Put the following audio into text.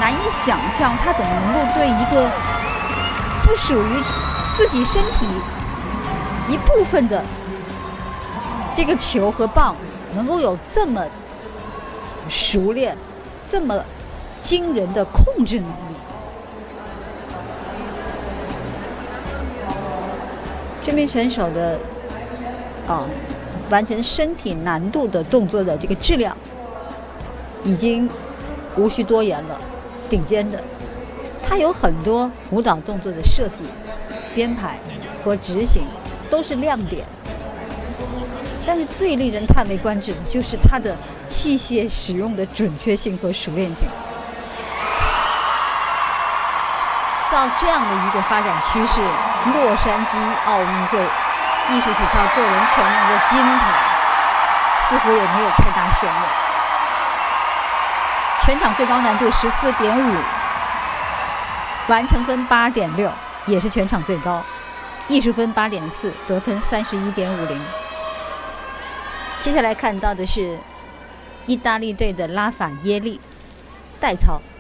难以想象他怎么能够对一个不属于自己身体一部分的这个球和棒能够有这么熟练、这么惊人的控制能力。这名选手的完成身体难度的动作的这个质量已经无需多言了，顶尖的。他有很多舞蹈动作的设计、编排和执行都是亮点，但是最令人叹为观止的就是他的器械使用的准确性和熟练性。照这样的一个发展趋势，洛杉矶奥运会艺术体操个人全能的金牌似乎也没有太大悬念。全场最高难度14.5，完成分8.6，也是全场最高，艺术分8.4，得分31.50。接下来看到的是意大利队的拉法耶利代操。